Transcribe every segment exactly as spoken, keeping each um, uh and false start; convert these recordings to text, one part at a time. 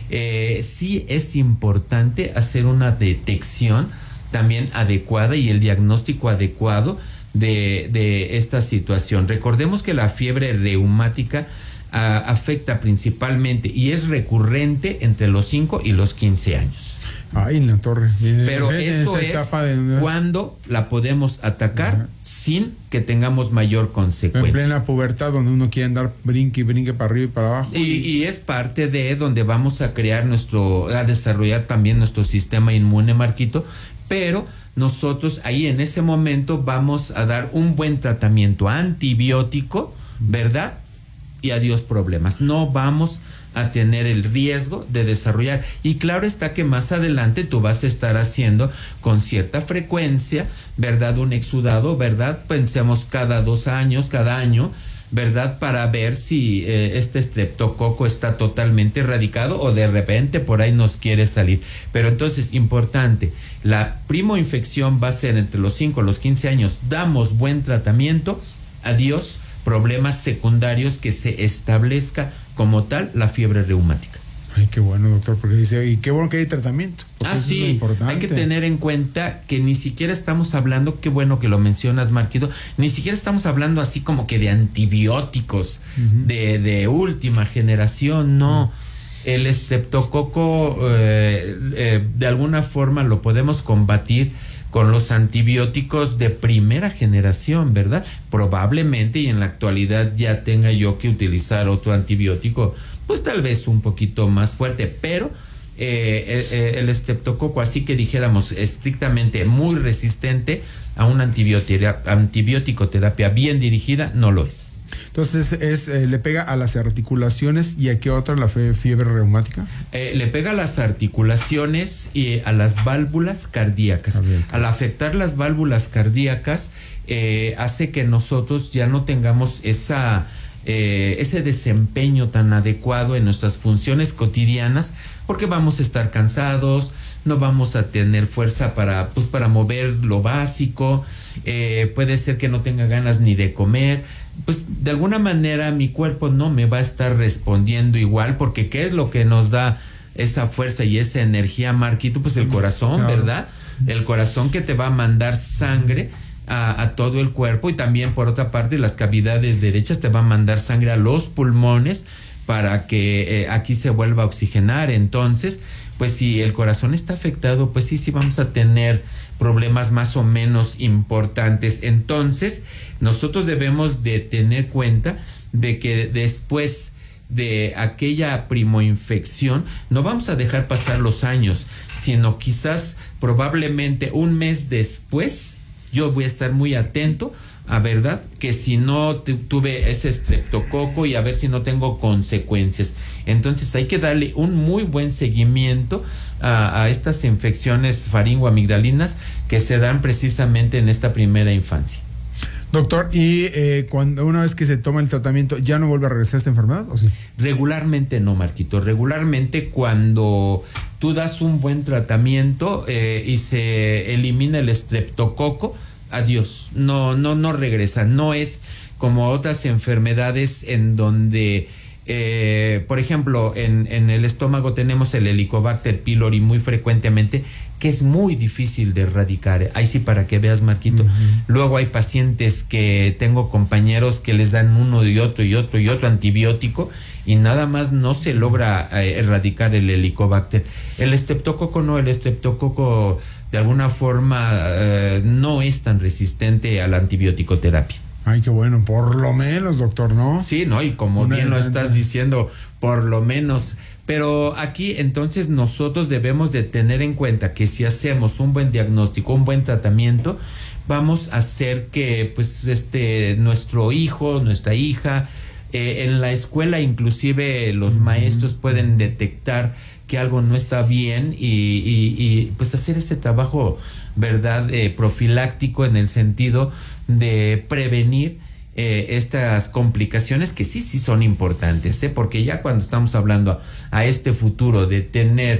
eh, sí es importante hacer una detección también adecuada y el diagnóstico adecuado de, de esta situación. Recordemos que la fiebre reumática a, afecta principalmente y es recurrente entre los cinco y los quince años. Ay, en la torre. Pero eso es de... cuando la podemos atacar Ajá. sin que tengamos mayor consecuencia. En plena pubertad, donde uno quiere andar brinque y brinque para arriba y para abajo. Y, y es parte de donde vamos a crear nuestro, a desarrollar también nuestro sistema inmune, Marquito, pero nosotros ahí en ese momento vamos a dar un buen tratamiento antibiótico, ¿verdad? Y adiós problemas. No vamos a tener el riesgo de desarrollar. Y claro está que más adelante tú vas a estar haciendo con cierta frecuencia, ¿verdad? Un exudado, ¿verdad? Pensemos cada dos años, cada año, ¿verdad? Para ver si eh, este estreptococo está totalmente erradicado o de repente por ahí nos quiere salir. Pero entonces, importante, la primoinfección va a ser entre los cinco y los quince años. Damos buen tratamiento, adiós problemas secundarios, que se establezca como tal la fiebre reumática. Ay, qué bueno, doctor, porque dice, y qué bueno que hay tratamiento. Ah, sí, hay que tener en cuenta que ni siquiera estamos hablando, qué bueno que lo mencionas, Marquito, ni siquiera estamos hablando así como que de antibióticos uh-huh. de, de última generación, no. Uh-huh. El estreptococo, eh, eh, de alguna forma lo podemos combatir con los antibióticos de primera generación, ¿verdad? Probablemente, y en la actualidad ya tenga yo que utilizar otro antibiótico, pues tal vez un poquito más fuerte, pero eh, el, el estreptococo, así que dijéramos estrictamente muy resistente a una antibiótico terapia bien dirigida, no lo es. Entonces, es eh, ¿le pega a las articulaciones y a qué otra la fiebre reumática? Eh, le pega a las articulaciones y a las válvulas cardíacas. cardíacas. Al afectar las válvulas cardíacas, eh, hace que nosotros ya no tengamos esa, eh, ese desempeño tan adecuado en nuestras funciones cotidianas, porque vamos a estar cansados, no vamos a tener fuerza para, pues, para mover lo básico, eh, puede ser que no tenga ganas ni de comer. Pues de alguna manera mi cuerpo no me va a estar respondiendo igual, porque ¿qué es lo que nos da esa fuerza y esa energía, Marquito? Pues el corazón, claro. ¿verdad? El corazón que te va a mandar sangre a, a todo el cuerpo, y también por otra parte las cavidades derechas te van a mandar sangre a los pulmones para que eh, aquí se vuelva a oxigenar. Entonces, pues si el corazón está afectado, pues sí, sí vamos a tener problemas más o menos importantes. Entonces, nosotros debemos de tener cuenta de que después de aquella primoinfección no vamos a dejar pasar los años, sino quizás probablemente un mes después yo voy a estar muy atento a verdad que si no tuve ese estreptococo y a ver si no tengo consecuencias. Entonces hay que darle un muy buen seguimiento a, a estas infecciones faringoamigdalinas que se dan precisamente en esta primera infancia. Doctor, ¿y eh, cuando una vez que se toma el tratamiento ya no vuelve a regresar esta enfermedad o sí? Regularmente no, Marquito. Regularmente cuando tú das un buen tratamiento eh, y se elimina el estreptococo, adiós, no, no, no regresa. No es como otras enfermedades en donde, eh, por ejemplo, en, en el estómago tenemos el Helicobacter pylori muy frecuentemente, que es muy difícil de erradicar. Ahí sí, para que veas, Marquito. Uh-huh. Luego hay pacientes que tengo compañeros que les dan uno y otro y otro y otro antibiótico y nada más no se logra eh, erradicar el Helicobacter. El estreptococo no, el estreptococo de alguna forma eh, no es tan resistente a la antibioticoterapia. Ay, qué bueno, por lo menos, doctor, ¿no? Sí, no, y como Una bien lo estás diciendo, por lo menos. Pero aquí entonces nosotros debemos de tener en cuenta que si hacemos un buen diagnóstico, un buen tratamiento, vamos a hacer que pues este nuestro hijo, nuestra hija, eh, en la escuela inclusive los uh-huh. maestros pueden detectar que algo no está bien y, y, y pues hacer ese trabajo, ¿verdad? Eh, profiláctico en el sentido de prevenir eh, estas complicaciones que sí, sí son importantes, ¿eh? Porque ya cuando estamos hablando a, a este futuro de tener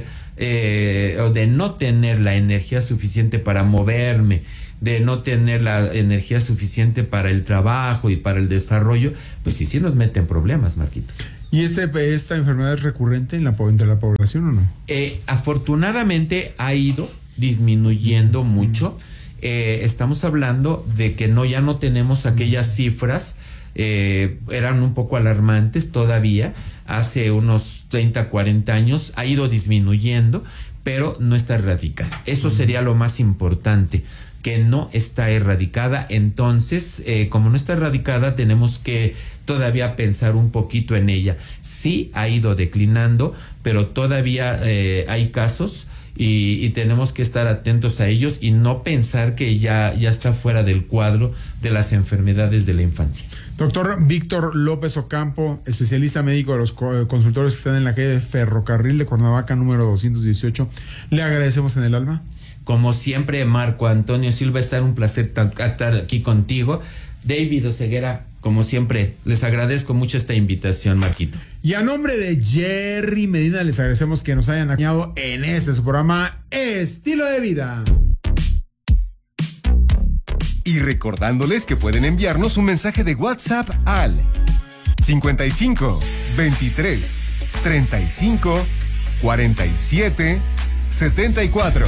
eh, o de no tener la energía suficiente para moverme, de no tener la energía suficiente para el trabajo y para el desarrollo, pues sí, sí nos meten problemas, Marquito. ¿Y este, esta enfermedad es recurrente en la, entre la población o no? Eh, afortunadamente ha ido disminuyendo mm. mucho. Eh, estamos hablando de que no ya no tenemos aquellas cifras, eh, eran un poco alarmantes todavía, hace unos treinta, cuarenta años, ha ido disminuyendo, pero no está erradicada. Eso sería lo más importante, que no está erradicada. Entonces, eh, como no está erradicada, tenemos que todavía pensar un poquito en ella. Sí ha ido declinando, pero todavía eh, hay casos y, y tenemos que estar atentos a ellos y no pensar que ya, ya está fuera del cuadro de las enfermedades de la infancia. Doctor Víctor López Ocampo, especialista médico de los consultores que están en la calle Ferrocarril de Cuernavaca, número doscientos dieciocho, le agradecemos en el alma. Como siempre, Marco Antonio Silva, está un placer estar aquí contigo. David Oseguera, como siempre, les agradezco mucho esta invitación, Marquito. Y a nombre de Jerry Medina, les agradecemos que nos hayan acompañado en este su programa Estilo de Vida. Y recordándoles que pueden enviarnos un mensaje de WhatsApp al cincuenta y cinco, veintitrés, treinta y cinco, cuarenta y siete, setenta y cuatro.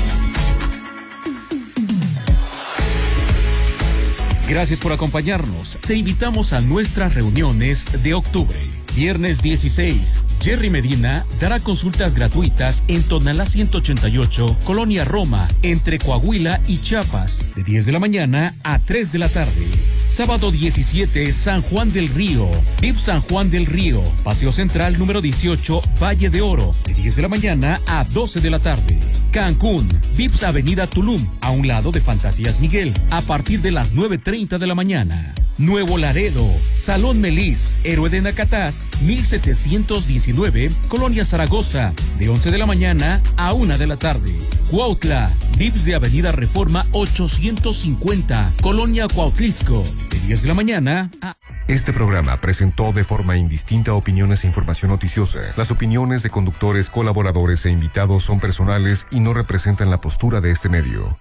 Gracias por acompañarnos. Te invitamos a nuestras reuniones de octubre. Viernes dieciséis, Jerry Medina dará consultas gratuitas en Tonalá ciento ochenta y ocho, Colonia Roma, entre Coahuila y Chiapas, de diez de la mañana a tres de la tarde. Sábado diecisiete, San Juan del Río, V I P San Juan del Río, Paseo Central número dieciocho, Valle de Oro, de diez de la mañana a doce de la tarde. Cancún, V I P S Avenida Tulum, a un lado de Fantasías Miguel, a partir de las nueve treinta de la mañana. Nuevo Laredo, Salón Melis, Héroe de Nacatás, mil setecientos diecinueve, Colonia Zaragoza, de once de la mañana a una de la tarde. Cuautla, V I P S de Avenida Reforma ochocientos cincuenta, Colonia Cuautlisco, de diez de la mañana a... Este programa presentó de forma indistinta opiniones e información noticiosa. Las opiniones de conductores, colaboradores e invitados son personales y no representan la postura de este medio.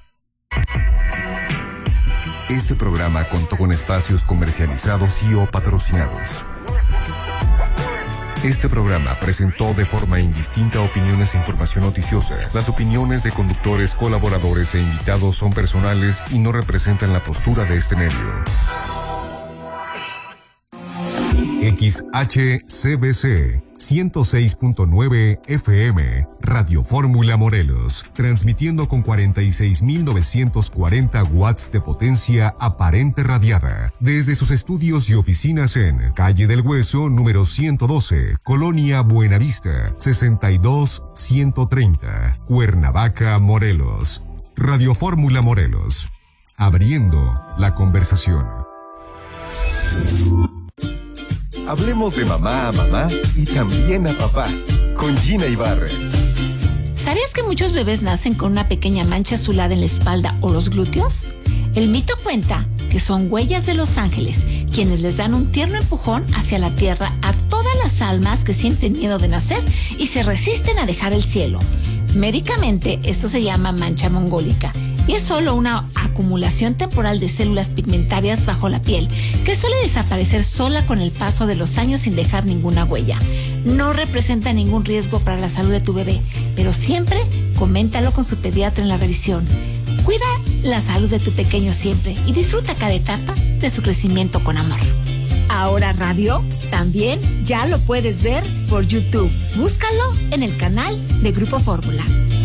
Este programa contó con espacios comercializados y o patrocinados. Este programa presentó de forma indistinta opiniones e información noticiosa. Las opiniones de conductores, colaboradores e invitados son personales y no representan la postura de este medio. X H C B C ciento seis punto nueve F M, Radio Fórmula Morelos, transmitiendo con cuarenta y seis mil novecientos cuarenta watts de potencia aparente radiada, desde sus estudios y oficinas en Calle del Hueso, número ciento doce, Colonia Buenavista, sesenta y dos ciento treinta, Cuernavaca, Morelos. Radio Fórmula Morelos, abriendo la conversación. Hablemos de mamá a mamá y también a papá, con Gina Ibarra. ¿Sabías que muchos bebés nacen con una pequeña mancha azulada en la espalda o los glúteos? El mito cuenta que son huellas de los ángeles, quienes les dan un tierno empujón hacia la tierra a todas las almas que sienten miedo de nacer y se resisten a dejar el cielo. Médicamente, esto se llama mancha mongólica y es solo una acumulación temporal de células pigmentarias bajo la piel que suele desaparecer sola con el paso de los años sin dejar ninguna huella. No representa ningún riesgo para la salud de tu bebé, pero siempre coméntalo con su pediatra en la revisión. Cuida la salud de tu pequeño siempre y disfruta cada etapa de su crecimiento con amor. Ahora Radio también ya lo puedes ver por YouTube. Búscalo en el canal de Grupo Fórmula.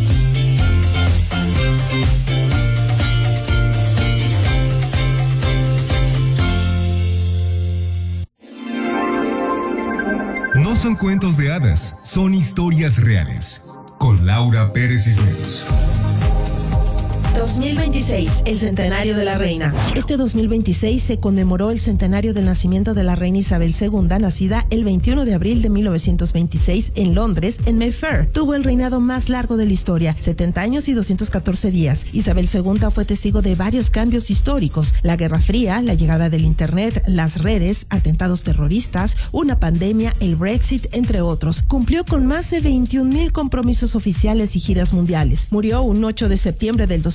No son cuentos de hadas, son historias reales. Con Laura Pérez Cisneros. dos mil veintiséis, el centenario de la reina. Este dos mil veintiséis se conmemoró el centenario del nacimiento de la reina Isabel segunda, nacida el veintiuno de abril de mil novecientos veintiséis en Londres, en Mayfair. Tuvo el reinado más largo de la historia, setenta años y doscientos catorce días. Isabel segunda fue testigo de varios cambios históricos: la Guerra Fría, la llegada del Internet, las redes, atentados terroristas, una pandemia, el Brexit, entre otros. Cumplió con más de veintiún mil compromisos oficiales y giras mundiales. Murió un ocho de septiembre del dos mil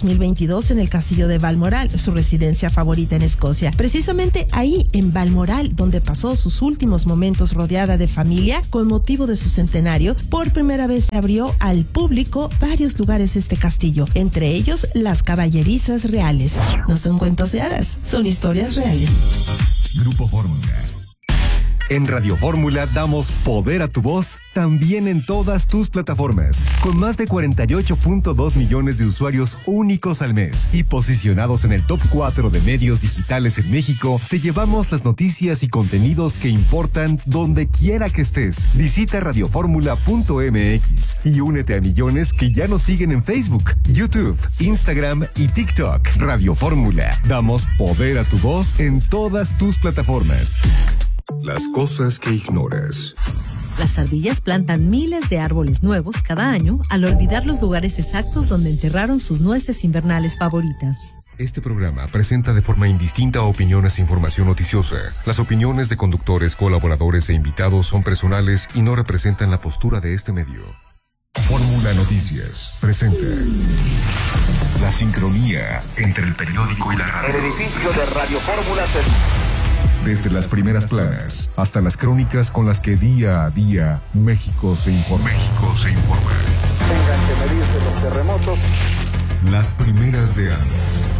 mil veintidós en el castillo de Balmoral, su residencia favorita en Escocia. Precisamente ahí, en Balmoral, donde pasó sus últimos momentos rodeada de familia, con motivo de su centenario, por primera vez se abrió al público varios lugares de este castillo, entre ellos las caballerizas reales. No son cuentos de hadas, son historias reales. Grupo Fórmula. En Radio Fórmula damos poder a tu voz también en todas tus plataformas. Con más de cuarenta y ocho punto dos millones de usuarios únicos al mes y posicionados en el top cuatro de medios digitales en México, te llevamos las noticias y contenidos que importan donde quiera que estés. Visita radioformula punto m x y únete a millones que ya nos siguen en Facebook, YouTube, Instagram y TikTok. Radio Fórmula. Damos poder a tu voz en todas tus plataformas. Las cosas que ignoras. Las ardillas plantan miles de árboles nuevos cada año al olvidar los lugares exactos donde enterraron sus nueces invernales favoritas. Este programa presenta de forma indistinta opiniones e información noticiosa. Las opiniones de conductores, colaboradores e invitados son personales y no representan la postura de este medio. Fórmula Noticias presenta la sincronía entre el periódico y la radio. El edificio de Radio Fórmula se... Desde las primeras planas hasta las crónicas con las que día a día México se informa. México se informa. Tengan que medirse los terremotos. Las primeras de año.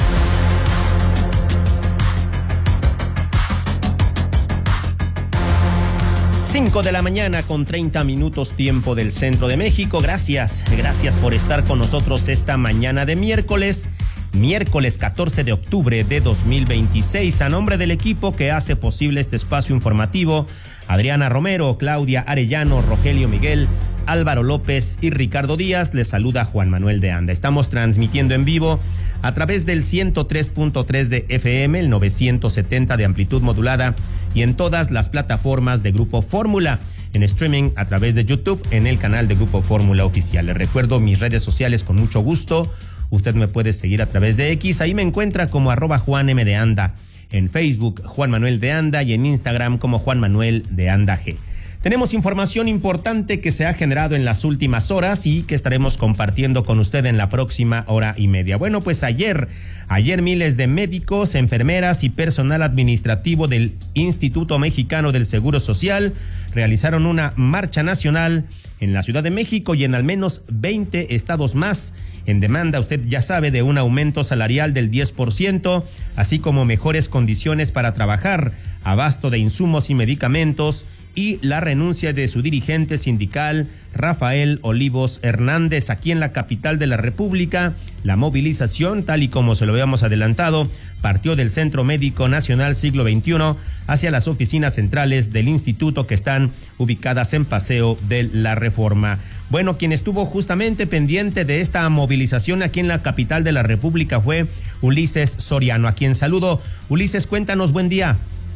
cinco de la mañana con treinta minutos tiempo del centro de México. Gracias, gracias por estar con nosotros esta mañana de miércoles. Miércoles catorce de octubre de dos mil veintiséis. A nombre del equipo que hace posible este espacio informativo, Adriana Romero, Claudia Arellano, Rogelio Miguel, Álvaro López y Ricardo Díaz, les saluda Juan Manuel de Anda. Estamos transmitiendo en vivo a través del ciento tres punto tres de F M, el novecientos setenta de amplitud modulada y en todas las plataformas de Grupo Fórmula. En streaming a través de YouTube en el canal de Grupo Fórmula Oficial. Les recuerdo mis redes sociales con mucho gusto. Usted me puede seguir a través de X, ahí me encuentra como arroba Juan M de Anda, en Facebook Juan Manuel de Anda y en Instagram como Juan Manuel de Anda G. Tenemos información importante que se ha generado en las últimas horas y que estaremos compartiendo con usted en la próxima hora y media. Bueno, pues ayer, ayer miles de médicos, enfermeras y personal administrativo del Instituto Mexicano del Seguro Social realizaron una marcha nacional en la Ciudad de México y en al menos veinte estados más, en demanda, usted ya sabe, de un aumento salarial del diez por ciento, así como mejores condiciones para trabajar, abasto de insumos y medicamentos, y la renuncia de su dirigente sindical, Rafael Olivos Hernández. Aquí en la capital de la República, la movilización, tal y como se lo habíamos adelantado, partió del Centro Médico Nacional Siglo veintiuno hacia las oficinas centrales del instituto que están ubicadas en Paseo de la Reforma. Bueno, quien estuvo justamente pendiente de esta movilización aquí en la capital de la República fue Ulises Soriano, a quien saludo. Ulises, cuéntanos, buen día.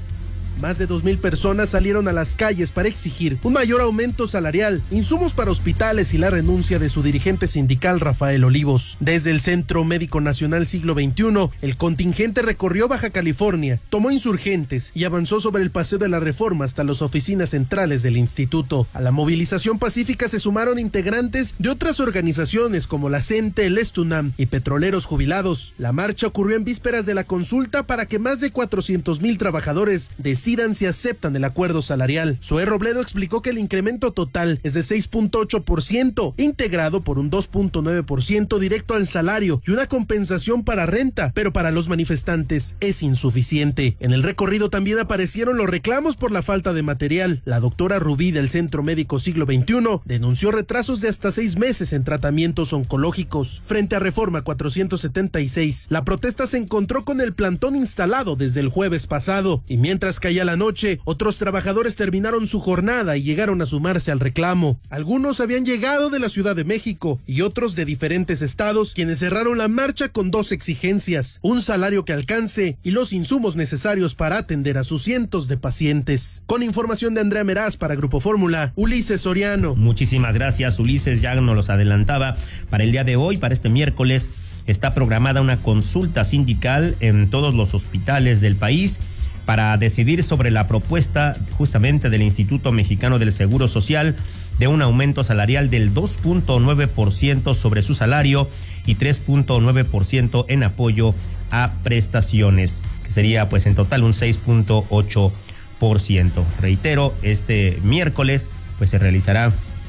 Más de dos mil personas salieron a las calles para exigir un mayor aumento salarial, insumos para hospitales y la renuncia de su dirigente sindical Rafael Olivos. Desde el Centro Médico Nacional Siglo veintiuno, el contingente recorrió Baja California, tomó Insurgentes y avanzó sobre el Paseo de la Reforma hasta las oficinas centrales del instituto. A la movilización pacífica se sumaron integrantes de otras organizaciones como la CENTE, el Estunam y Petroleros Jubilados. La marcha ocurrió en vísperas de la consulta para que más de cuatrocientos mil trabajadores de decidan si aceptan el acuerdo salarial. Zoé Robledo explicó que el incremento total es de seis punto ocho por ciento, integrado por un dos punto nueve por ciento directo al salario y una compensación para renta, pero para los manifestantes es insuficiente. En el recorrido también aparecieron los reclamos por la falta de material. La doctora Rubí del Centro Médico Siglo veintiuno denunció retrasos de hasta seis meses en tratamientos oncológicos. Frente a Reforma cuatrocientos setenta y seis, la protesta se encontró con el plantón instalado desde el jueves pasado, y mientras caía la noche, otros trabajadores terminaron su jornada y llegaron a sumarse al reclamo. Algunos habían llegado de la Ciudad de México y otros de diferentes estados, quienes cerraron la marcha con dos exigencias: un salario que alcance y los insumos necesarios para atender a sus cientos de pacientes. Con información de Andrea Meraz para Grupo Fórmula, Ulises Soriano. Muchísimas gracias, Ulises, ya nos los adelantaba. Para el día de hoy, para este miércoles, está programada una consulta sindical en todos los hospitales del país. para decidir sobre la propuesta justamente del Instituto Mexicano del Seguro Social de un aumento salarial del dos punto nueve por ciento sobre su salario y tres punto nueve por ciento en apoyo a prestaciones, que sería pues en total un seis punto ocho por ciento. Reitero, este miércoles pues se realizará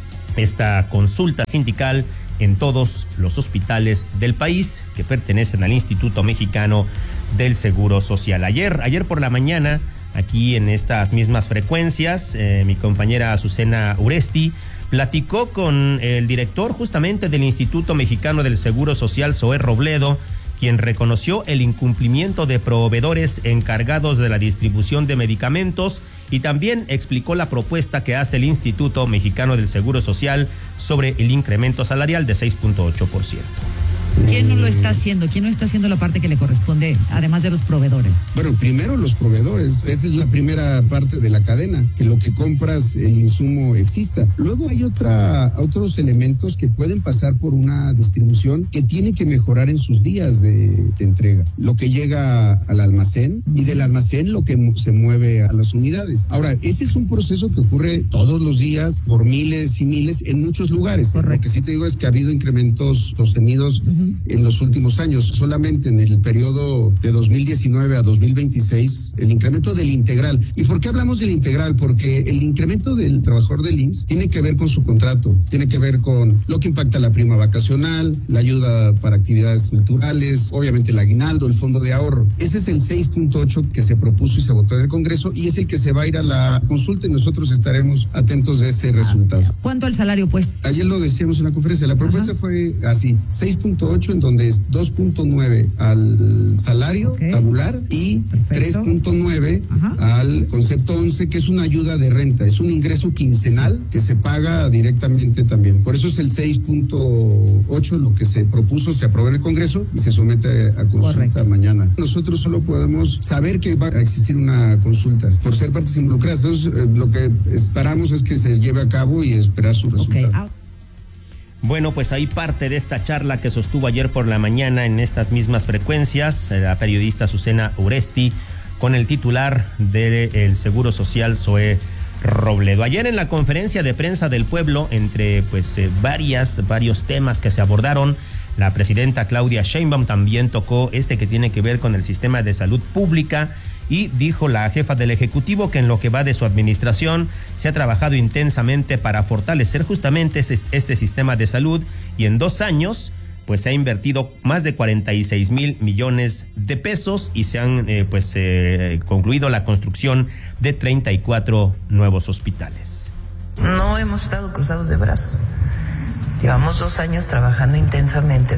esta consulta sindical en todos los hospitales del país que pertenecen al Instituto Mexicano del Seguro Social. Ayer, ayer por la mañana, aquí en estas mismas frecuencias, eh, mi compañera Azucena Uresti platicó con el director justamente del Instituto Mexicano del Seguro Social, Zoé Robledo, quien reconoció el incumplimiento de proveedores encargados de la distribución de medicamentos y también explicó la propuesta que hace el Instituto Mexicano del Seguro Social sobre el incremento salarial de seis punto ocho por ciento. ¿Quién no lo está haciendo? ¿Quién no está haciendo la parte que le corresponde, además de los proveedores? Bueno, primero los proveedores. Esa es la primera parte de la cadena, que lo que compras, el insumo exista. Luego hay otra, otros elementos que pueden pasar por una distribución que tiene que mejorar en sus días de, de entrega. Lo que llega al almacén y del almacén lo que se mueve a las unidades. Ahora, este es un proceso que ocurre todos los días por miles y miles en muchos lugares. Correcto. Lo que sí te digo es que ha habido incrementos sostenidos uh-huh. en los últimos años. Solamente en el periodo de dos mil diecinueve a dos mil veintiséis, el incremento del integral. ¿Y por qué hablamos del integral? Porque el incremento del trabajador del I M S S tiene que ver con su contrato, tiene que ver con lo que impacta la prima vacacional, la ayuda para actividades culturales, obviamente el aguinaldo, el fondo de ahorro. Ese es el seis punto ocho que se propuso y se votó en el Congreso y es el que se va a ir a la consulta y nosotros estaremos atentos de ese resultado. ¿Cuánto al salario, pues? Ayer lo decíamos en la conferencia, la propuesta Ajá. fue así, seis punto ocho en donde es dos punto nueve al salario okay. tabular y Perfecto. tres punto nueve Ajá. al concepto once, que es una ayuda de renta, es un ingreso quincenal que se paga directamente también. Por eso es el seis punto ocho lo que se propuso, se aprobó en el Congreso y se somete a consulta Correcto. mañana. Nosotros solo podemos saber que va a existir una consulta por ser partes involucradas. Entonces, eh, lo que esperamos es que se lleve a cabo y esperar su resultado. Okay. Bueno, pues ahí parte de esta charla que sostuvo ayer por la mañana en estas mismas frecuencias la periodista Azucena Uresti con el titular del Seguro Social, Zoé Robledo. Ayer en la conferencia de prensa del pueblo, entre pues eh, varias, varios temas que se abordaron, la presidenta Claudia Sheinbaum también tocó este que tiene que ver con el sistema de salud pública y dijo la jefa del Ejecutivo que en lo que va de su administración se ha trabajado intensamente para fortalecer justamente este, este sistema de salud y en dos años pues se ha invertido más de cuarenta y seis mil millones de pesos y se han eh, pues eh, concluido la construcción de treinta y cuatro nuevos hospitales. No hemos estado cruzados de brazos. Llevamos dos años trabajando intensamente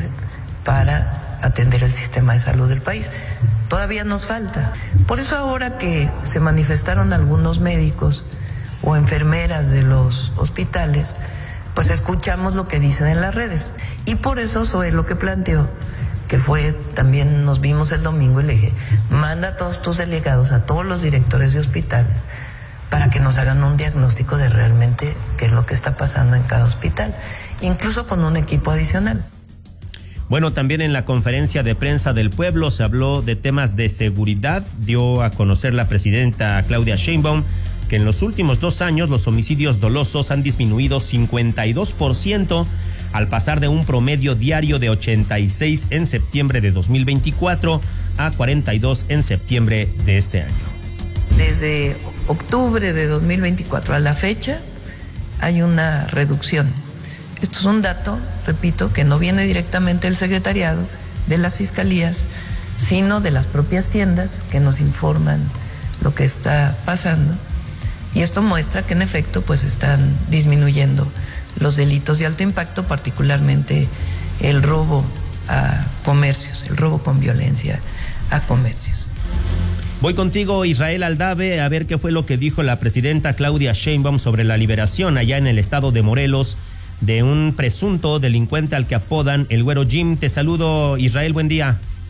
para atender el sistema de salud del país. Todavía nos falta. Por eso ahora que se manifestaron algunos médicos o enfermeras de los hospitales, pues escuchamos lo que dicen en las redes. Y por eso Zoé lo que planteó, que fue, también nos vimos el domingo y le dije, manda a todos tus delegados, a todos los directores de hospitales, para que nos hagan un diagnóstico de realmente qué es lo que está pasando en cada hospital, incluso con un equipo adicional. Bueno, también en la conferencia de prensa del pueblo se habló de temas de seguridad. Dio a conocer la presidenta Claudia Sheinbaum que en los últimos dos años los homicidios dolosos han disminuido cincuenta y dos por ciento al pasar de un promedio diario de ochenta y seis en septiembre de dos mil veinticuatro a cuarenta y dos en septiembre de este año. Desde octubre de dos mil veinticuatro a la fecha hay una reducción. Esto es un dato, repito, que no viene directamente del secretariado, de las fiscalías, sino de las propias tiendas que nos informan lo que está pasando. Y esto muestra que en efecto pues están disminuyendo los delitos de alto impacto, particularmente el robo a comercios, el robo con violencia a comercios. Voy contigo, Israel Aldave, a ver qué fue lo que dijo la presidenta Claudia Sheinbaum sobre la liberación allá en el estado de Morelos de un presunto delincuente al que apodan el Güero Jim. Te saludo, Israel, buen día.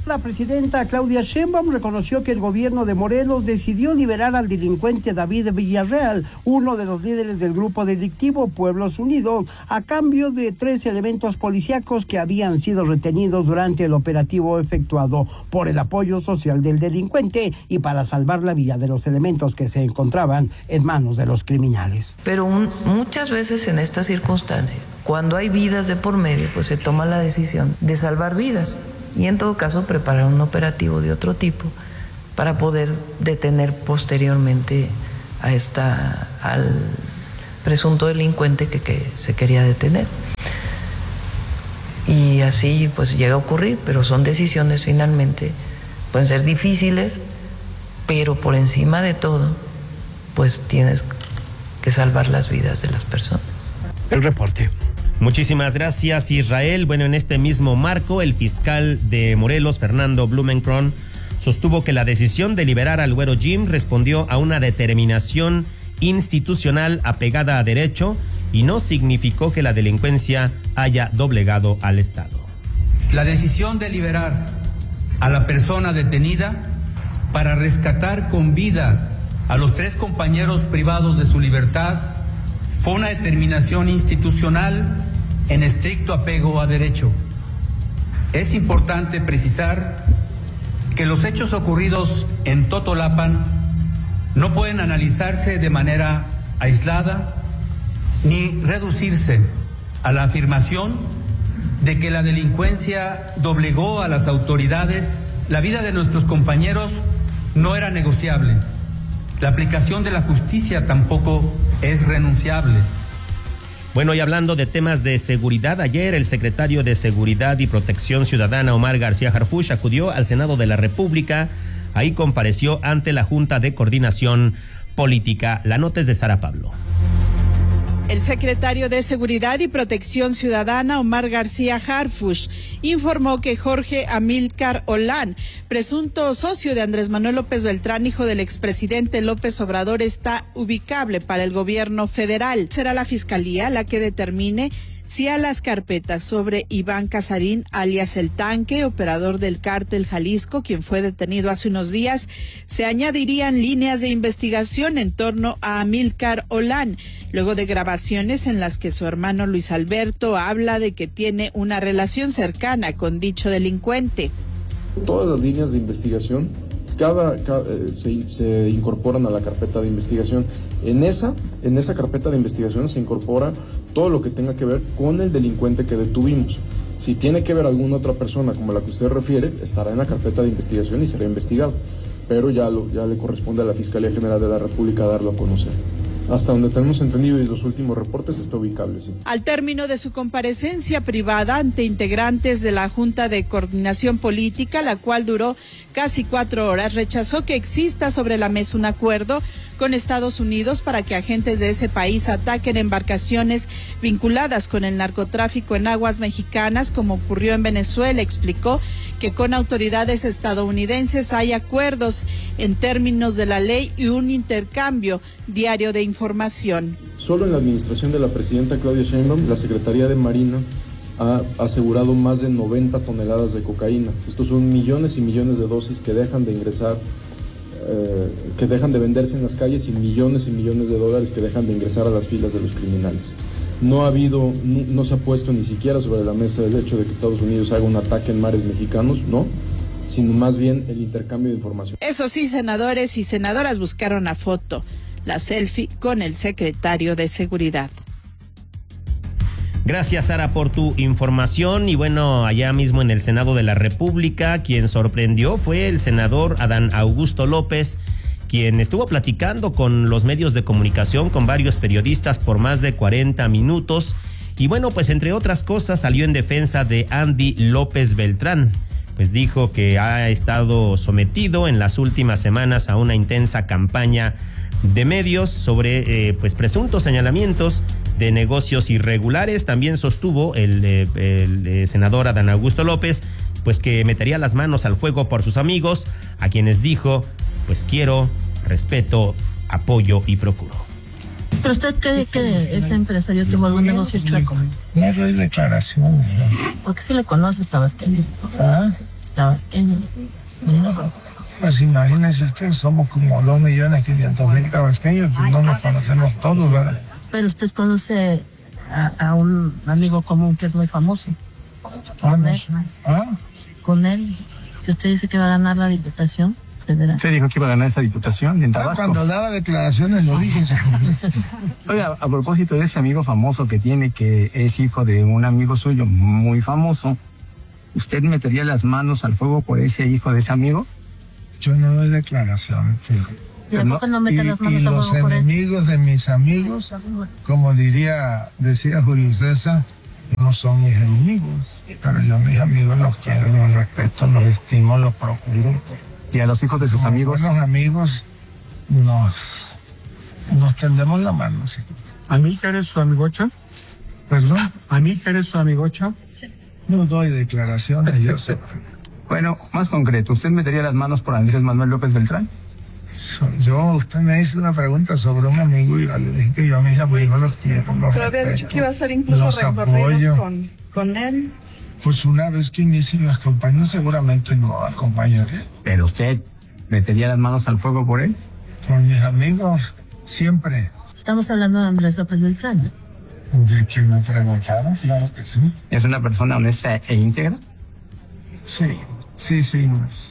La presidenta Claudia Sheinbaum reconoció que el gobierno de Morelos decidió liberar al delincuente David Villarreal, uno de los líderes del grupo delictivo Pueblos Unidos, a cambio de tres elementos policíacos que habían sido retenidos durante el operativo efectuado por el apoyo social del delincuente y para salvar la vida de los elementos que se encontraban en manos de los criminales. Pero un, muchas veces en esta circunstancia, cuando hay vidas de por medio, pues se toma la decisión de salvar vidas. Y en todo caso preparar un operativo de otro tipo para poder detener posteriormente a esta, al presunto delincuente que, que se quería detener. Y así pues llega a ocurrir, pero son decisiones finalmente, pueden ser difíciles, pero por encima de todo, pues tienes que salvar las vidas de las personas. El reporte. Muchísimas gracias, Israel. Bueno, en este mismo marco, el fiscal de Morelos, Fernando Blumenkron, sostuvo que la decisión de liberar al Güero Jim respondió a una determinación institucional apegada a derecho y no significó que la delincuencia haya doblegado al Estado. La decisión de liberar a la persona detenida para rescatar con vida a los tres compañeros privados de su libertad fue una determinación institucional en estricto apego a derecho. Es importante precisar que los hechos ocurridos en Totolapan no pueden analizarse de manera aislada ni reducirse a la afirmación de que la delincuencia doblegó a las autoridades. La vida de nuestros compañeros no era negociable. La aplicación de la justicia tampoco es renunciable. Bueno, y hablando de temas de seguridad, ayer el secretario de Seguridad y Protección Ciudadana, Omar García Harfuch, acudió al Senado de la República. Ahí compareció ante la Junta de Coordinación Política. La nota es de Sara Pablo. El secretario de Seguridad y Protección Ciudadana, Omar García Harfuch, informó que Jorge Amílcar Olán, presunto socio de Andrés Manuel López Beltrán, hijo del expresidente López Obrador, está ubicable para el gobierno federal. Será la Fiscalía la que determine si a las carpetas sobre Iván Casarín, alias El Tanque, operador del cártel Jalisco, quien fue detenido hace unos días, se añadirían líneas de investigación en torno a Amílcar Olán, luego de grabaciones en las que su hermano Luis Alberto habla de que tiene una relación cercana con dicho delincuente. Todas las líneas de investigación, cada, cada eh, se, se incorporan a la carpeta de investigación. En esa, en esa carpeta de investigación se incorpora todo lo que tenga que ver con el delincuente que detuvimos. Si tiene que ver alguna otra persona como la que usted refiere, estará en la carpeta de investigación y será investigado. Pero ya, lo, ya le corresponde a la Fiscalía General de la República darlo a conocer. Hasta donde tenemos entendido y los últimos reportes está ubicable, sí. Al término de su comparecencia privada ante integrantes de la Junta de Coordinación Política, la cual duró casi cuatro horas, rechazó que exista sobre la mesa un acuerdo con Estados Unidos para que agentes de ese país ataquen embarcaciones vinculadas con el narcotráfico en aguas mexicanas, como ocurrió en Venezuela. Explicó que con autoridades estadounidenses hay acuerdos en términos de la ley y un intercambio diario de información. Solo en la administración de la presidenta Claudia Sheinbaum, la Secretaría de Marina ha asegurado más de noventa toneladas de cocaína. Estos son millones y millones de dosis que dejan de ingresar, eh, que dejan de venderse en las calles y millones y millones de dólares que dejan de ingresar a las filas de los criminales. No ha habido, no, no se ha puesto ni siquiera sobre la mesa el hecho de que Estados Unidos haga un ataque en mares mexicanos, ¿no?, sino más bien el intercambio de información. Eso sí, senadores y senadoras buscaron la foto, la selfie con el secretario de Seguridad. Gracias, Sara, por tu información. Y bueno, allá mismo en el Senado de la República, quien sorprendió fue el senador Adán Augusto López, quien estuvo platicando con los medios de comunicación, con varios periodistas por más de cuarenta minutos. Y bueno, pues entre otras cosas salió en defensa de Andy López Beltrán. Pues dijo que ha estado sometido en las últimas semanas a una intensa campaña de medios sobre eh, pues presuntos señalamientos de negocios irregulares. También sostuvo el, eh, el eh, senador Adán Augusto López pues que metería las manos al fuego por sus amigos, a quienes dijo pues quiero, respeto, apoyo y procuro. ¿Pero usted cree que ese empresario tuvo algún negocio chueco? No doy declaraciones. ¿Por qué si le conoce estabas querido? ¿Ah? tabasqueños. Pues imagínense usted, somos como dos millones quinientos mil tabasqueños, pues no nos conocemos todos, ¿verdad? Pero usted conoce a, a un amigo común que es muy famoso. Ah, no sé. ¿Ah? Con él, que usted dice que va a ganar la diputación federal. ¿Usted dijo que iba a ganar esa diputación en Tabasco? Ah, cuando daba declaraciones lo dije. Oiga, a propósito de ese amigo famoso que tiene, que es hijo de un amigo suyo muy famoso, ¿usted metería las manos al fuego por ese hijo de ese amigo? Yo no doy declaraciones, tío. ¿Y a poco no mete las manos y al los fuego por él? enemigos de mis amigos, como diría, decía Julio César, no son mis enemigos, pero yo a mis amigos los quiero, los respeto, los estimo, los procuro. ¿Y a los hijos de sus como amigos? Los amigos nos, nos tendemos la mano, sí. ¿Amílcar es su amigocha? ¿Perdón? ¿Amílcar es su amigocha? No doy declaraciones, yo sé. Bueno, más concreto, ¿usted metería las manos por Andrés Manuel López Beltrán? Yo, usted me hizo una pregunta sobre un amigo y yo le dije que yo a mis amigos los quiero, los Pero había respeto, dicho que iba a hacer incluso recorridos con, con él. Pues una vez que inicien las campañas seguramente lo acompañaré. ¿Pero usted metería las manos al fuego por él? Por mis amigos, siempre. Estamos hablando de Andrés López Beltrán. ¿De quién me preguntaron? Claro que sí. ¿Es una persona honesta e íntegra? Sí, sí, sí.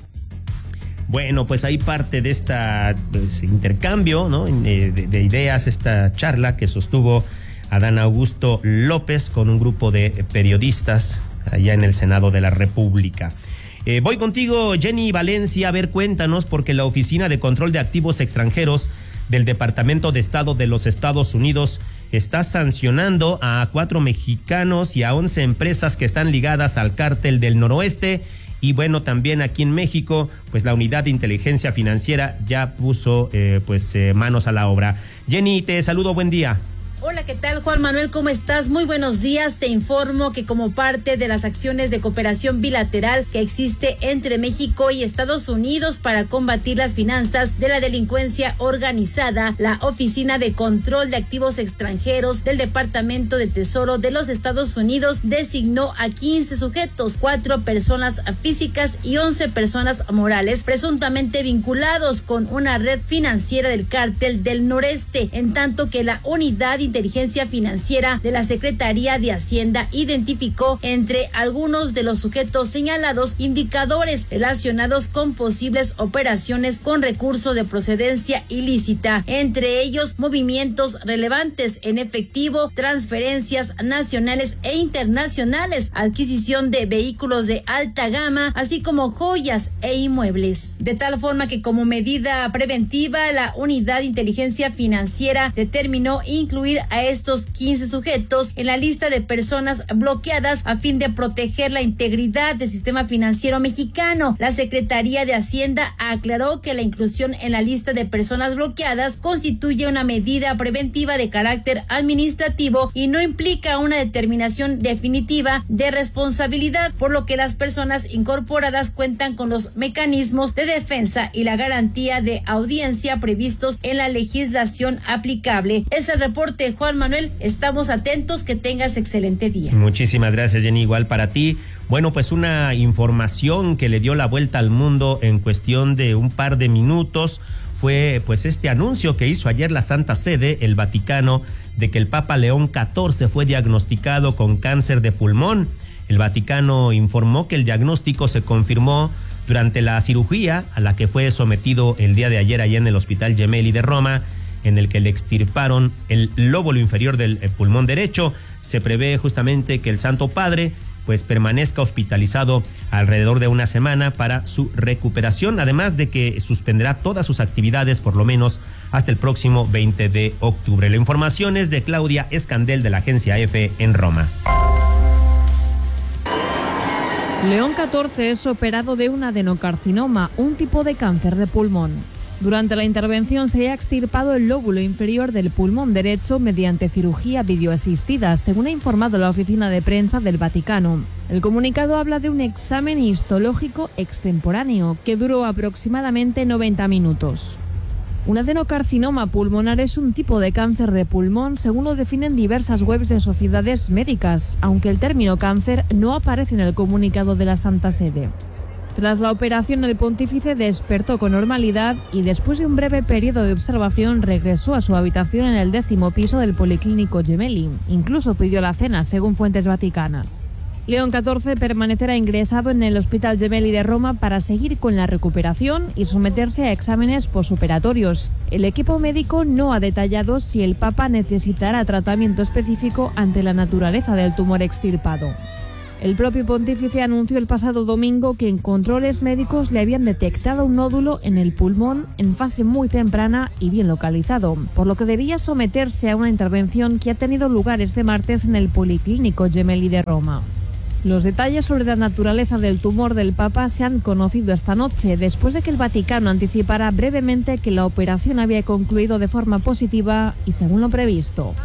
Bueno, pues ahí parte de este pues, intercambio, ¿no? de, de, de ideas, esta charla que sostuvo Adán Augusto López con un grupo de periodistas allá en el Senado de la República. Eh, voy contigo, Jenny Valencia. A ver, cuéntanos, porque la Oficina de Control de Activos Extranjeros del Departamento de Estado de los Estados Unidos está sancionando a cuatro mexicanos y a once empresas que están ligadas al cártel del Noroeste. Y bueno, también aquí en México, pues la Unidad de Inteligencia Financiera ya puso eh, pues eh, manos a la obra. Jenny, te saludo, buen día. Hola, ¿qué tal, Juan Manuel? ¿Cómo estás? Muy buenos días. Te informo que como parte de las acciones de cooperación bilateral que existe entre México y Estados Unidos para combatir las finanzas de la delincuencia organizada, la Oficina de Control de Activos Extranjeros del Departamento de Tesoro de los Estados Unidos designó a quince sujetos, cuatro personas físicas y once personas morales, presuntamente vinculados con una red financiera del cártel del Noreste, en tanto que la Unidad de Inteligencia Financiera de la Secretaría de Hacienda identificó entre algunos de los sujetos señalados indicadores relacionados con posibles operaciones con recursos de procedencia ilícita, entre ellos movimientos relevantes en efectivo, transferencias nacionales e internacionales, adquisición de vehículos de alta gama, así como joyas e inmuebles. De tal forma que como medida preventiva, la Unidad de Inteligencia Financiera determinó incluir a estos quince sujetos en la lista de personas bloqueadas a fin de proteger la integridad del sistema financiero mexicano. La Secretaría de Hacienda aclaró que la inclusión en la lista de personas bloqueadas constituye una medida preventiva de carácter administrativo y no implica una determinación definitiva de responsabilidad, por lo que las personas incorporadas cuentan con los mecanismos de defensa y la garantía de audiencia previstos en la legislación aplicable. Es el reporte, Juan Manuel. Estamos atentos. Que tengas excelente día. Muchísimas gracias, Jenny. Igual para ti. Bueno, pues una información que le dio la vuelta al mundo en cuestión de un par de minutos fue pues este anuncio que hizo ayer la Santa Sede, el Vaticano, de que el Papa León catorce fue diagnosticado con cáncer de pulmón. El Vaticano informó que el diagnóstico se confirmó durante la cirugía a la que fue sometido el día de ayer allá en el Hospital Gemelli de Roma, en el que le extirparon el lóbulo inferior del pulmón derecho. Se prevé justamente que el Santo Padre pues permanezca hospitalizado alrededor de una semana para su recuperación, además de que suspenderá todas sus actividades por lo menos hasta el próximo veinte de octubre. La información es de Claudia Escandel de la agencia EFE en Roma. León catorce es operado de un adenocarcinoma, un tipo de cáncer de pulmón. Durante la intervención se ha extirpado el lóbulo inferior del pulmón derecho mediante cirugía videoasistida, según ha informado la oficina de prensa del Vaticano. El comunicado habla de un examen histológico extemporáneo que duró aproximadamente noventa minutos. Un adenocarcinoma pulmonar es un tipo de cáncer de pulmón, según lo definen diversas webs de sociedades médicas, aunque el término cáncer no aparece en el comunicado de la Santa Sede. Tras la operación, el pontífice despertó con normalidad y después de un breve periodo de observación regresó a su habitación en el décimo piso del Policlínico Gemelli. Incluso pidió la cena, según fuentes vaticanas. León catorce permanecerá ingresado en el Hospital Gemelli de Roma para seguir con la recuperación y someterse a exámenes posoperatorios. El equipo médico no ha detallado si el Papa necesitará tratamiento específico ante la naturaleza del tumor extirpado. El propio pontífice anunció el pasado domingo que en controles médicos le habían detectado un nódulo en el pulmón en fase muy temprana y bien localizado, por lo que debía someterse a una intervención que ha tenido lugar este martes en el Policlínico Gemelli de Roma. Los detalles sobre la naturaleza del tumor del Papa se han conocido esta noche, después de que el Vaticano anticipara brevemente que la operación había concluido de forma positiva y según lo previsto.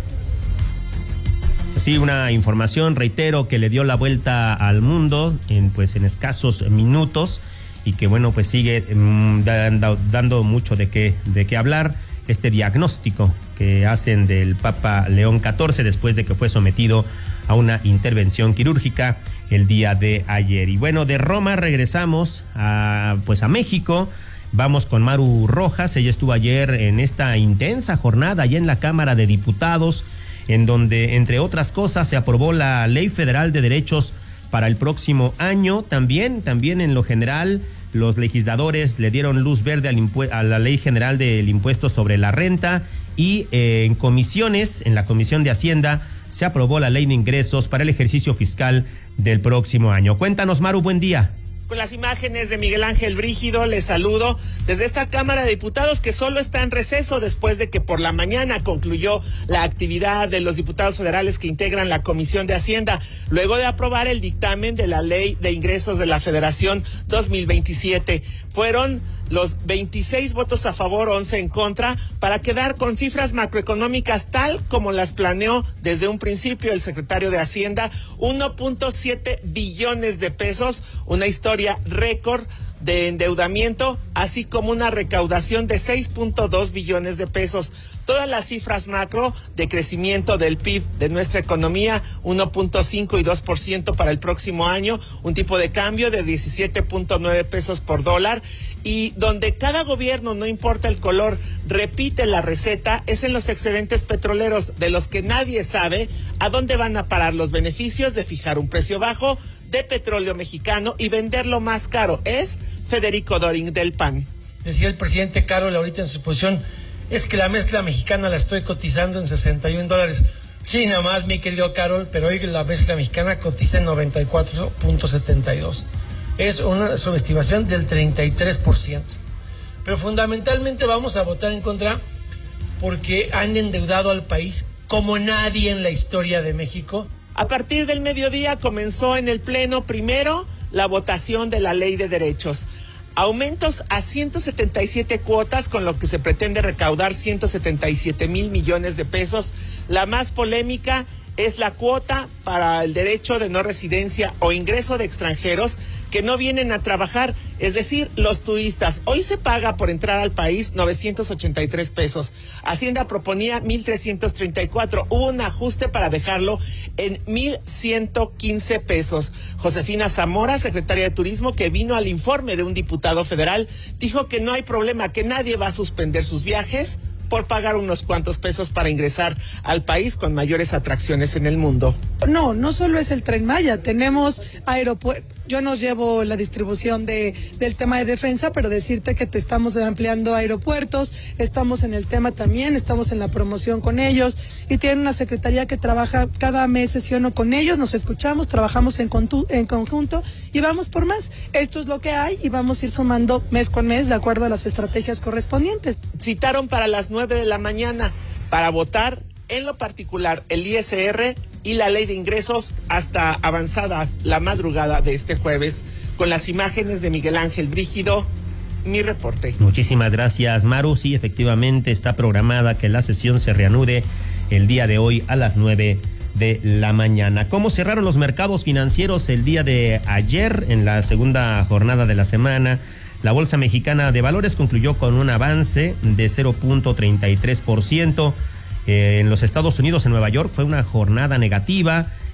Sí, una información, reitero, que le dio la vuelta al mundo en pues en escasos minutos y que bueno, pues sigue mmm, dando, dando mucho de qué de qué hablar. Este diagnóstico que hacen del Papa León catorce después de que fue sometido a una intervención quirúrgica el día de ayer. Y bueno, de Roma regresamos a pues a México. Vamos con Maru Rojas. Ella estuvo ayer en esta intensa jornada allá en la Cámara de Diputados, en donde, entre otras cosas, se aprobó la Ley Federal de Derechos para el próximo año. También, también en lo general, los legisladores le dieron luz verde al impue- a la Ley General del Impuesto sobre la Renta y eh, en comisiones, en la Comisión de Hacienda, se aprobó la Ley de Ingresos para el ejercicio fiscal del próximo año. Cuéntanos, Maru, buen día. Con las imágenes de Miguel Ángel Brígido, les saludo desde esta Cámara de Diputados que solo está en receso después de que por la mañana concluyó la actividad de los diputados federales que integran la Comisión de Hacienda, luego de aprobar el dictamen de la Ley de Ingresos de la Federación dos mil veintisiete. Fueron los veintiséis votos a favor, once en contra, para quedar con cifras macroeconómicas tal como las planeó desde un principio el secretario de Hacienda, uno punto siete billones de pesos, una historia récord de endeudamiento, así como una recaudación de seis punto dos billones de pesos. Todas las cifras macro de crecimiento del P I B de nuestra economía, uno punto cinco y dos por ciento para el próximo año, un tipo de cambio de diecisiete punto nueve pesos por dólar, y donde cada gobierno, no importa el color, repite la receta, es en los excedentes petroleros, de los que nadie sabe a dónde van a parar los beneficios de fijar un precio bajo de petróleo mexicano y venderlo más caro. Es Federico Doring del P A N. Decía el presidente Carol ahorita en su posición, es que la mezcla mexicana la estoy cotizando en sesenta y un dólares. Sí, nada más, mi querido Carol, pero hoy la mezcla mexicana cotiza en noventa y cuatro punto setenta y dos. Es una subestimación del treinta y tres por ciento. Pero fundamentalmente vamos a votar en contra porque han endeudado al país como nadie en la historia de México. A partir del mediodía comenzó en el Pleno primero la votación de la Ley de Derechos. Aumentos a ciento setenta y siete cuotas, con lo que se pretende recaudar ciento setenta y siete mil millones de pesos. La más polémica es la cuota para el derecho de no residencia o ingreso de extranjeros que no vienen a trabajar, es decir, los turistas. Hoy se paga por entrar al país novecientos ochenta y tres pesos. Hacienda proponía mil trescientos treinta y cuatro. Hubo un ajuste para dejarlo en mil ciento quince pesos. Josefina Zamora, secretaria de Turismo, que vino al informe de un diputado federal, dijo que no hay problema, que nadie va a suspender sus viajes por pagar unos cuantos pesos para ingresar al país con mayores atracciones en el mundo. No, no solo es el Tren Maya, tenemos aeropuertos. Yo no llevo la distribución de, del tema de defensa, pero decirte que te estamos ampliando aeropuertos, estamos en el tema también, estamos en la promoción con ellos, y tienen una secretaría que trabaja cada mes, sesiono con ellos, nos escuchamos, trabajamos en, contu, en conjunto y vamos por más. Esto es lo que hay y vamos a ir sumando mes con mes de acuerdo a las estrategias correspondientes. Citaron para las nueve de la mañana para votar en lo particular el I S R y la Ley de Ingresos hasta avanzadas la madrugada de este jueves. Con las imágenes de Miguel Ángel Brígido, mi reporte. Muchísimas gracias, Maru. Sí, efectivamente está programada que la sesión se reanude el día de hoy a las nueve de la mañana. ¿Cómo cerraron los mercados financieros el día de ayer en la segunda jornada de la semana? La Bolsa Mexicana de Valores concluyó con un avance de cero punto treinta y tres por ciento. Eh, en los Estados Unidos, en Nueva York, fue una jornada negativa.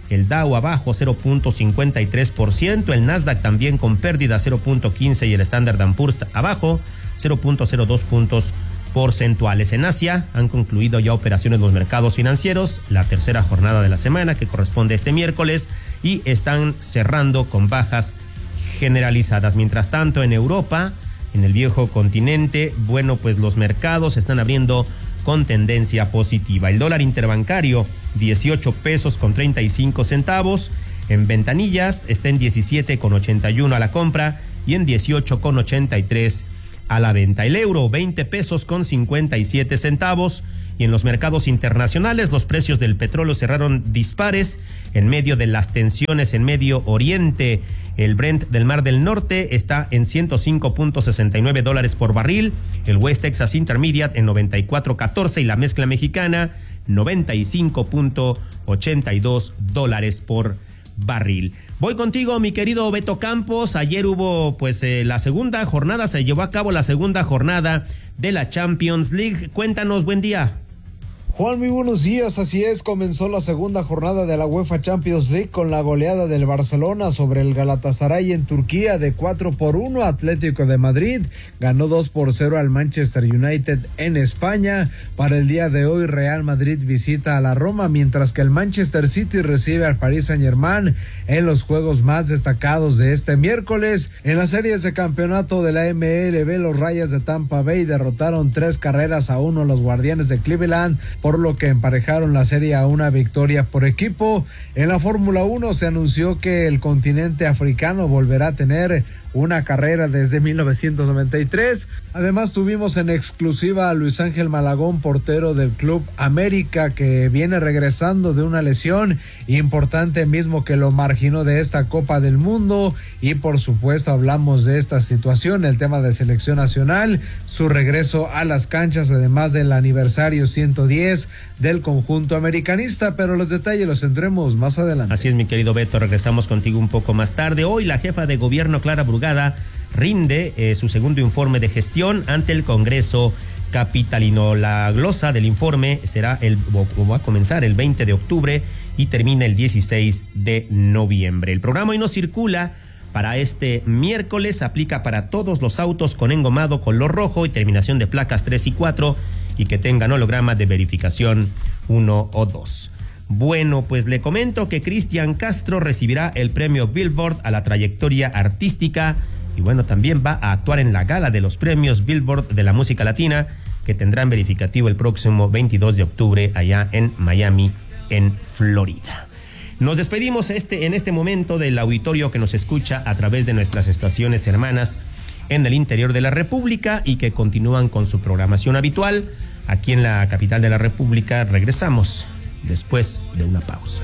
el Dow abajo cero punto cincuenta y tres por ciento, el Nasdaq también con pérdida cero punto quince y el Standard and Poor's abajo cero punto cero dos puntos porcentuales. En Asia han concluido ya operaciones los mercados financieros, la tercera jornada de la semana que corresponde a este miércoles, y están cerrando con bajas generalizadas. Mientras tanto, en Europa, en el viejo continente, bueno, pues los mercados están abriendo con tendencia positiva. El dólar interbancario, dieciocho pesos con treinta y cinco centavos. En ventanillas está en diecisiete con ochenta y uno a la compra y en dieciocho con ochenta y tres a la venta. El euro, veinte pesos con cincuenta y siete centavos. Y en los mercados internacionales, los precios del petróleo cerraron dispares en medio de las tensiones en Medio Oriente. El Brent del Mar del Norte está en ciento cinco punto sesenta y nueve dólares por barril, el West Texas Intermediate en noventa y cuatro punto catorce y la mezcla mexicana noventa y cinco punto ochenta y dos dólares por barril. Voy contigo, mi querido Beto Campos. Ayer hubo pues eh, la segunda jornada, se llevó a cabo la segunda jornada de la Champions League. Cuéntanos, buen día. Juan, muy buenos días, así es, comenzó la segunda jornada de la UEFA Champions League con la goleada del Barcelona sobre el Galatasaray en Turquía de cuatro por uno. Atlético de Madrid ganó dos por cero al Manchester United en España. Para el día de hoy, Real Madrid visita a la Roma, mientras que el Manchester City recibe al Paris Saint-Germain en los juegos más destacados de este miércoles. En las series de campeonato de la M L B, los Rayas de Tampa Bay derrotaron tres carreras a uno a los Guardianes de Cleveland, por lo que emparejaron la serie a una victoria por equipo. En la Fórmula uno se anunció que el continente africano volverá a tener una carrera desde mil novecientos noventa y tres. Además, tuvimos en exclusiva a Luis Ángel Malagón, portero del Club América, que viene regresando de una lesión importante mismo que lo marginó de esta Copa del Mundo. Y por supuesto hablamos de esta situación, el tema de selección nacional, su regreso a las canchas, además del aniversario ciento diez del conjunto americanista, pero los detalles los tendremos más adelante. Así es, mi querido Beto, regresamos contigo un poco más tarde. Hoy la jefa de gobierno, Clara Brugada, rinde eh, su segundo informe de gestión ante el Congreso capitalino. La glosa del informe será el o va a comenzar el veinte de octubre y termina el dieciséis de noviembre. El programa Hoy No Circula para este miércoles aplica para todos los autos con engomado color rojo y terminación de placas tres y cuatro y que tengan holograma de verificación uno o dos. Bueno, pues le comento que Cristian Castro recibirá el premio Billboard a la trayectoria artística y bueno, también va a actuar en la gala de los premios Billboard de la música latina que tendrán verificativo el próximo veintidós de octubre allá en Miami, en Florida. Nos despedimos este, en este momento del auditorio que nos escucha a través de nuestras estaciones hermanas en el interior de la República y que continúan con su programación habitual. Aquí en la capital de la República regresamos después de una pausa.